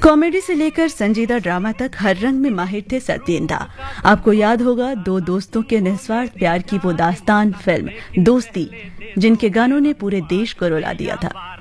Comedy से लेकर संजीदा ड्रामा तक हर रंग में माहिर थे सत्येंद्र। आपको याद होगा दो दोस्तों के निस्वार्थ प्यार की वो दास्तान फिल्म दोस्ती, जिनके गानों ने पूरे देश को रुला दिया था।